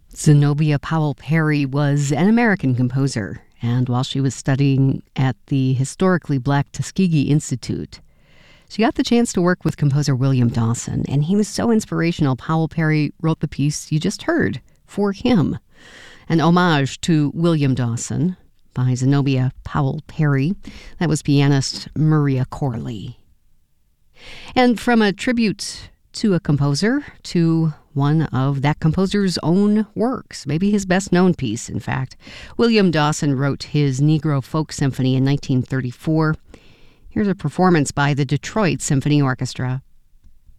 Zenobia Powell Perry was an American composer, and while she was studying at the historically black Tuskegee Institute, she got the chance to work with composer William Dawson, and he was so inspirational, Powell Perry wrote the piece you just heard for him, an homage to William Dawson by Zenobia Powell Perry. That was pianist Maria Corley. And from a tribute to a composer to one of that composer's own works, maybe his best-known piece, in fact. William Dawson wrote his Negro Folk Symphony in 1934. Here's a performance by the Detroit Symphony Orchestra.